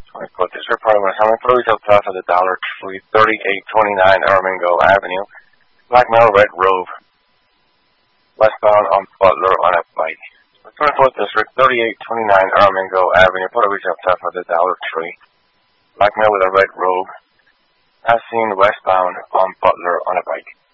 24th District, Parliament, Hamilton, Retail Plaza, the Dollar Tree, 3829 Armingo Avenue, Black Male, Red Robe, westbound on Butler on a bike. 24th District, 3829 Armingo Avenue, Puerto Retail Plaza, the Dollar Tree, Black Male with a red robe, as seen westbound on Butler on a bike.